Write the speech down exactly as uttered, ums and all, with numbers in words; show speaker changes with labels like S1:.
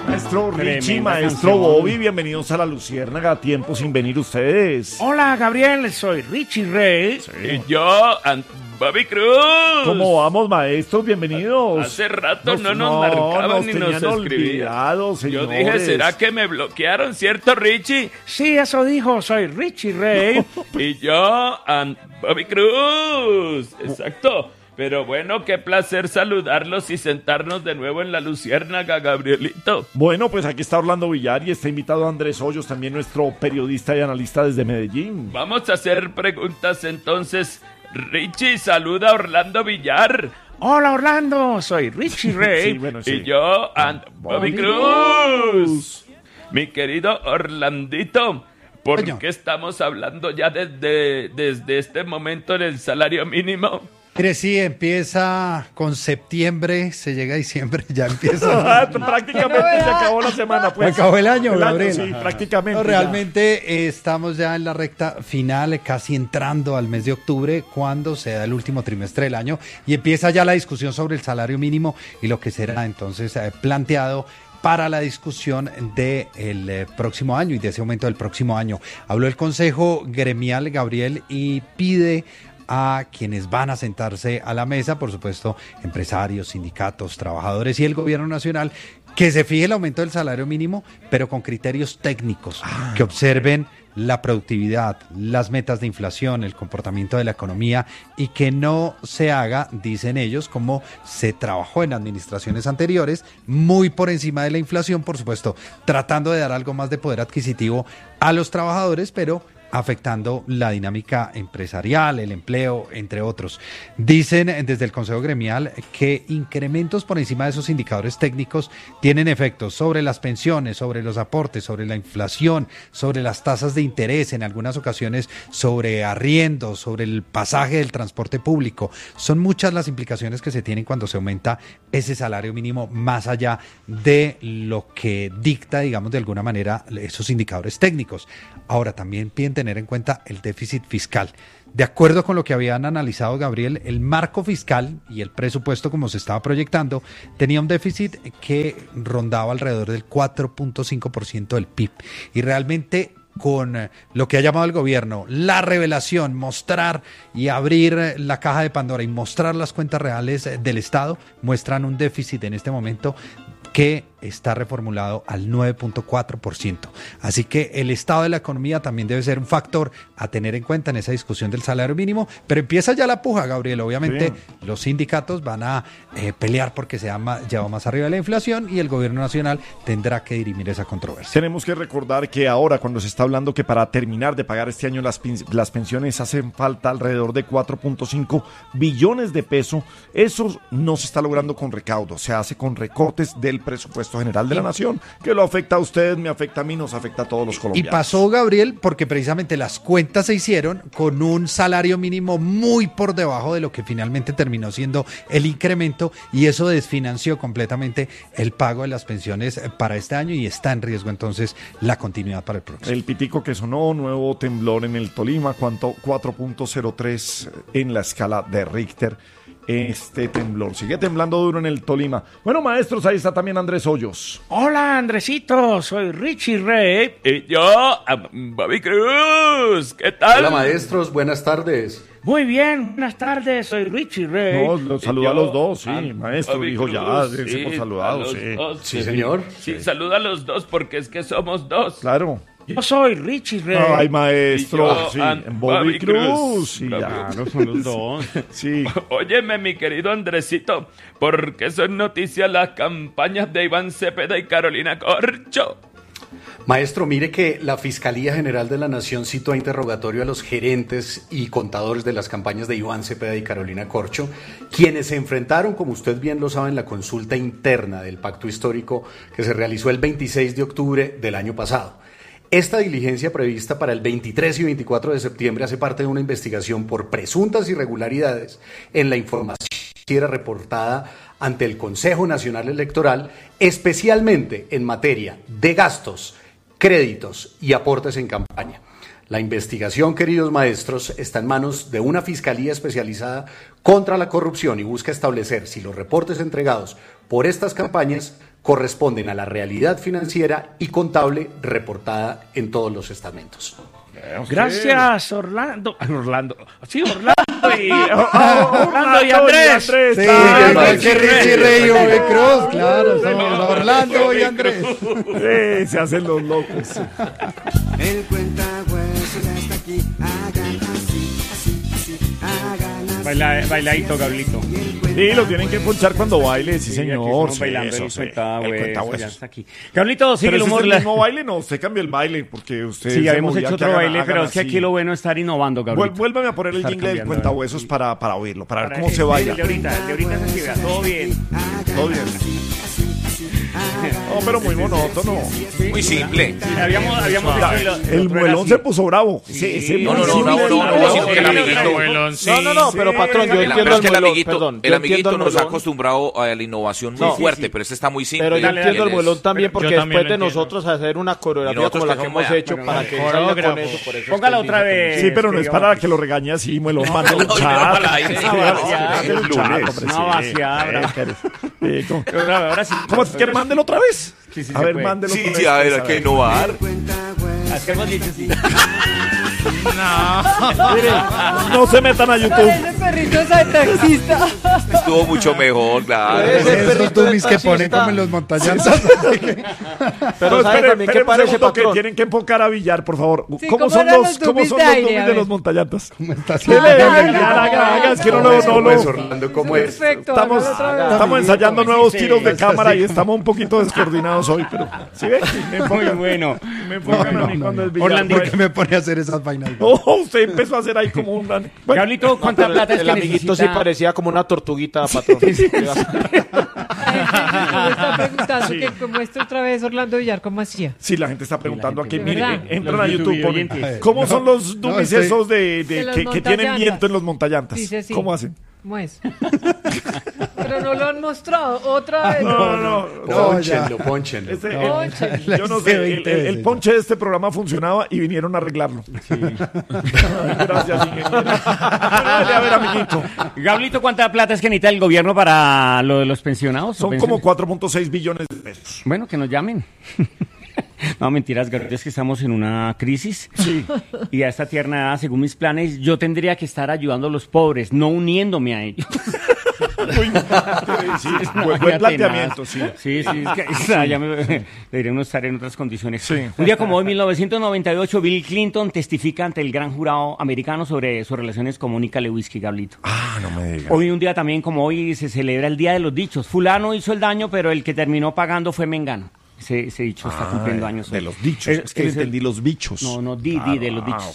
S1: Maestro Richie,
S2: Tremenda
S1: maestro
S2: canción.
S1: Bobby, bienvenidos a La Luciérnaga, tiempo sin venir ustedes.
S2: Hola, Gabriel, soy Richie Ray.
S3: Y yo, An- Bobby Cruz.
S1: ¿Cómo vamos, maestros? Bienvenidos.
S3: Hace rato no nos marcaban
S1: nos
S3: ni nos
S1: tenían
S3: escribían.
S1: olvidados,
S3: Yo
S1: señores.
S3: dije, ¿será que me bloquearon, cierto, Richie?
S2: Sí, eso dijo, soy Richie Ray.
S3: Y yo, An- Bobby Cruz. Exacto. Pero bueno, qué placer saludarlos y sentarnos de nuevo en La Luciérnaga, Gabrielito.
S1: Bueno, pues aquí está Orlando Villar y está invitado Andrés Hoyos, también nuestro periodista y analista desde Medellín.
S3: Vamos a hacer preguntas entonces. Richie, saluda a Orlando Villar.
S2: Hola, Orlando, soy Richie Ray.
S1: Sí, bueno, sí.
S3: Y yo, An- Bobby
S1: Bobby
S3: Cruz. Mi querido Orlandito, ¿por
S4: Señor.
S3: qué estamos hablando ya desde, desde este momento del salario mínimo?
S4: Mire, sí, empieza con septiembre, se llega a diciembre, ya empieza.
S1: Prácticamente se acabó la semana, pues.
S4: Se acabó el año, Gabriel.
S1: Sí, prácticamente.
S4: No,
S1: ya.
S4: realmente eh, estamos ya en la recta final, eh, casi entrando al mes de octubre, cuando se da el último trimestre del año y empieza ya la discusión sobre el salario mínimo y lo que será entonces eh, planteado para la discusión del eh, próximo año y de ese aumento del próximo año. Habló el Consejo Gremial, Gabriel, y pide a quienes van a sentarse a la mesa, por supuesto, empresarios, sindicatos, trabajadores y el gobierno nacional, que se fije el aumento del salario mínimo, pero con criterios técnicos,
S1: Ah,
S4: que observen la productividad, las metas de inflación, el comportamiento de la economía y que no se haga, dicen ellos, como se trabajó en administraciones anteriores, muy por encima de la inflación, por supuesto, tratando de dar algo más de poder adquisitivo a los trabajadores, pero afectando la dinámica empresarial, el empleo, entre otros. Dicen desde el Consejo Gremial que incrementos por encima de esos indicadores técnicos tienen efectos sobre las pensiones, sobre los aportes, sobre la inflación, sobre las tasas de interés, en algunas ocasiones sobre arriendos, sobre el pasaje del transporte público. Son muchas las implicaciones que se tienen cuando se aumenta ese salario mínimo más allá de lo que dicta, digamos, de alguna manera esos indicadores técnicos. Ahora, también piden tener en cuenta el déficit fiscal. De acuerdo con lo que habían analizado, Gabriel, el marco fiscal y el presupuesto como se estaba proyectando tenía un déficit que rondaba alrededor del cuatro punto cinco por ciento del P I B. Y realmente con eh, lo que ha llamado el gobierno, la revelación, mostrar y abrir eh, la caja de Pandora y mostrar las cuentas reales eh, del Estado, muestran un déficit en este momento que está reformulado al nueve punto cuatro por ciento. Así que el estado de la economía también debe ser un factor a tener en cuenta en esa discusión del salario mínimo, pero empieza ya la puja, Gabriel. Obviamente sí. Los sindicatos van a eh, pelear porque se ha llevado más arriba la inflación y el gobierno nacional tendrá que dirimir esa controversia.
S1: Tenemos que recordar que ahora, cuando se está hablando que para terminar de pagar este año las, las pensiones hacen falta alrededor de cuatro punto cinco billones de pesos, eso no se está logrando con recaudo, se hace con recortes del presupuesto general de la nación, que lo afecta a usted, me afecta a mí, nos afecta a todos los colombianos.
S4: Y pasó, Gabriel, porque precisamente las cuentas se hicieron con un salario mínimo muy por debajo de lo que finalmente terminó siendo el incremento, y eso desfinanció completamente el pago de las pensiones para este año y está en riesgo entonces la continuidad para el próximo.
S1: El pitico que sonó, nuevo temblor en el Tolima, cuatro punto cero tres en la escala de Richter. Este temblor sigue temblando duro en el Tolima. Bueno, maestros, ahí está también Andrés Hoyos.
S2: Hola, Andresito, soy Richie Ray.
S3: Y yo, Bobby Cruz. ¿Qué tal?
S5: Hola, maestros, buenas tardes.
S2: Muy bien, buenas tardes, soy Richie Ray.
S1: No, los saluda a los dos, sí,
S3: Ah,
S1: maestro,
S3: Bobby
S1: dijo
S3: Cruz,
S1: ya,
S3: sí,
S1: sí, por saludados,
S3: a los
S1: sí.
S3: dos,
S5: Sí, señor.
S3: Sí, saluda a los dos porque es que somos dos.
S1: Claro.
S2: Yo soy Richie Ray.
S1: Ay, maestro,
S3: Y yo,
S1: sí,
S3: and
S1: Bobby
S3: Bobby
S1: Cruz,
S3: Cruz.
S1: sí,
S3: Bobby
S1: ya.
S2: Claro, son los dos.
S1: Sí.
S3: Óyeme, mi querido Andresito, ¿por qué son noticias las campañas de Iván Cepeda y Carolina Corcho?
S5: Maestro, mire que la Fiscalía General de la Nación citó a interrogatorio a los gerentes y contadores de las campañas de Iván Cepeda y Carolina Corcho, quienes se enfrentaron, como usted bien lo sabe, en la consulta interna del pacto histórico que se realizó el veintiséis de octubre del año pasado. Esta diligencia prevista para el veintitrés y veinticuatro de septiembre hace parte de una investigación por presuntas irregularidades en la información reportada ante el Consejo Nacional Electoral, especialmente en materia de gastos, créditos y aportes en campaña. La investigación, queridos maestros, está en manos de una fiscalía especializada contra la corrupción y busca establecer si los reportes entregados por estas campañas corresponden a la realidad financiera y contable reportada en todos los estamentos.
S2: Gracias, Orlando. Orlando. Sí, Orlando y, Orlando y Andrés.
S1: Andrés,
S4: Sí,
S1: claro,
S4: igual que
S1: sí,
S4: Richie Rey y
S1: sí,
S4: Ove
S1: sí.
S4: Cruz, claro, son Orlando y Andrés.
S1: Sí, se hacen los locos.
S6: El cuentahuesos ya está aquí. Hagan así, así, así. Hagan así.
S2: Baila, bailadito, Gablito.
S1: Sí, lo tienen que ponchar cuando baile, sí, señor.
S2: Aquí
S1: Sí,
S2: bailando
S1: eso
S2: el
S1: sí,
S2: cuentahuesos,
S1: el
S2: ya
S1: cuentahuesos.
S2: está aquí. Gablito, sigue
S1: Pero
S2: el
S1: ese
S2: humor.
S1: es el
S2: la-
S1: mismo baile, no, usted cambia el baile, porque usted
S2: Sí,
S1: se
S2: ya hemos
S1: movía
S2: hecho
S1: que
S2: otro
S1: hagan-
S2: baile, pero
S1: hagan
S2: es que
S1: así.
S2: aquí lo bueno es estar innovando,
S1: Vuel-
S2: Gablito.
S1: Vuélvame a poner el
S2: Estar
S1: jingle del
S2: cambiando.
S1: cuentahuesos para, para oírlo, para ver
S2: Para
S1: cómo
S2: que-
S1: se baila.
S2: El de ahorita, el de ahorita se escribe, todo bien.
S1: Todo bien. No, pero muy monótono.
S7: Muy simple.
S2: Sí, habíamos, habíamos
S1: Ya,
S2: hecho el,
S1: el muelón se puso bravo. Ese- ese
S7: No, no, no,
S1: muelón
S7: no,
S1: se
S7: no,
S1: puso
S7: no,
S1: bravo.
S7: sino que el amiguito.
S8: No, no, no, pero patrón, yo
S7: El,
S8: entiendo
S7: pero es
S8: el
S7: que el
S8: muelón,
S7: amiguito,
S8: perdón,
S7: el
S8: yo
S7: amiguito
S8: entiendo el
S7: nos ha
S8: muelón,
S7: acostumbrado a la innovación muy
S2: No, sí,
S7: fuerte,
S2: sí.
S7: pero este está muy simple.
S8: pero yo
S2: Dale,
S8: entiendo
S2: dale,
S8: el muelón
S7: es-
S8: también
S2: pero
S8: porque
S2: yo también
S8: después de
S2: lo entiendo.
S8: nosotros hacer una
S7: Y
S8: coreografía
S7: nosotros
S8: como la que
S7: que
S8: hemos
S7: como-
S8: hecho
S2: bueno,
S8: para
S2: bueno,
S8: que salga con
S2: coreógrafo.
S8: eso, por eso
S2: Póngalo
S8: es que
S2: otra
S8: él dice
S2: vez.
S1: Sí, pero no es
S2: escribamos.
S1: para que lo regañe así, muelón. Mándale un
S7: No,
S1: chat.
S7: no, para el aire.
S1: Sí,
S2: Ah,
S1: sí,
S2: ya,
S1: mándale un
S2: el
S1: chat,
S2: lunes.
S1: hombre,
S2: No,
S1: sí.
S2: vaciada,
S1: Eh,
S2: bravo.
S1: eh, ¿cómo-
S2: Pero ahora sí.
S1: ¿Cómo es que mándelo otra vez?
S2: Sí, sí,
S1: A
S2: se
S1: ver,
S2: puede.
S1: mándelo
S7: Sí,
S1: otra vez.
S7: sí, a ver,
S1: pues,
S7: hay que innovar.
S2: Es que hemos dicho sí.
S1: No se metan a YouTube.
S9: Ese perrito es el taxista.
S7: Estuvo mucho mejor, claro.
S8: Ese
S4: Esos
S8: perrito de
S4: dummies que ponen
S8: taxista.
S4: como en los montañantes.
S8: Pero
S1: No,
S8: ¿sabe
S1: espere,
S8: también qué
S1: espere un
S8: parece,
S1: segundo, que
S8: patrón?
S1: tienen que enfocar a Villar, por favor.
S9: Sí,
S1: ¿Cómo
S9: ¿cómo
S1: son
S9: eran
S1: los,
S9: los
S1: cómo
S9: dummies
S1: son
S9: de
S1: los
S9: aire?
S1: dummies
S9: A
S1: de
S9: ver.
S1: los montallantas?
S4: Está
S1: Dele, dele, Villar, haga, haga, es que no lo, no
S5: ¿Cómo
S1: lo-
S5: es, Orlando? ¿Cómo es?
S9: Perfecto.
S1: Estamos,
S9: hágalo otra vez.
S1: estamos ensayando nuevos
S2: sí,
S1: tiros de
S2: sí,
S1: cámara y estamos un poquito descoordinados hoy, pero ¿sí ve? Me
S2: Muy
S1: enfocan,
S2: bueno.
S1: me enfocan a mí cuando es Villar.
S2: Orlando,
S4: ¿Por qué me pone a hacer esas vainas?
S1: Oh, usted empezó a hacer ahí como un... Bueno,
S2: Gablito, ¿cuánta
S8: Pero
S2: plata es
S8: el
S2: que
S8: amiguito sí
S2: necesita?
S8: parecía como una tortuguita, patrón.
S9: La gente me está preguntando que cómo está otra vez Orlando Villar, ¿cómo hacía?
S1: sí, la gente está preguntando
S2: gente-
S1: aquí.
S9: ¿De
S1: Mire,
S9: verdad?
S1: en- entran
S2: Los
S1: a YouTube,
S2: YouTube
S1: ponen,
S2: oyentes.
S1: ¿cómo
S4: No,
S1: son los
S4: no,
S1: dummies
S4: estoy-
S1: esos de, de-
S9: De los
S1: que, que tienen
S9: montallantas.
S1: viento en los montallantas?
S9: Dice así.
S1: ¿Cómo hacen?
S9: ¿Cómo es? Pero no lo han mostrado otra vez.
S1: No, no,
S4: No, ya.
S5: Pónchenlo, pónchenlo.
S1: Ese-
S4: No,
S1: el-
S9: Ponche.
S1: yo no sé, el, el- el ponche de este programa funcionaba y vinieron a arreglarlo. Gracias, ingeniero. Dale, a ver, amiguito.
S2: Gablito, ¿cuánta plata es que necesita el gobierno para lo de los pensionados? o
S1: Son
S2: pensiones?
S1: como cuatro punto seis billones de pesos.
S2: Bueno, que nos llamen. No, mentiras, Gablito, es que estamos en una crisis.
S1: Sí.
S2: Y a esta tierna edad, según mis planes, yo tendría que estar ayudando a los pobres, no uniéndome a ellos.
S1: Muy- sí, buen, buen
S2: Imagínate,
S1: planteamiento,
S2: nada.
S1: sí.
S2: Sí, sí, es que o sea, ya me, deberíamos estar en otras condiciones.
S1: Sí.
S2: Un día como hoy, mil novecientos noventa y ocho, Bill Clinton testifica ante el gran jurado americano sobre sus relaciones con Mónica Lewinsky, Gablito.
S1: Ah, no me digas.
S2: Hoy, un día también como hoy, se celebra el Día de los Dichos. Fulano hizo el daño, pero el que terminó pagando fue Mengano. Ese, ese dicho está cumpliendo años.
S1: De
S2: hoy.
S1: los dichos.
S2: Es-
S1: Es, que
S2: es el-
S1: entendí los bichos.
S2: No, no, di, di, de los dichos.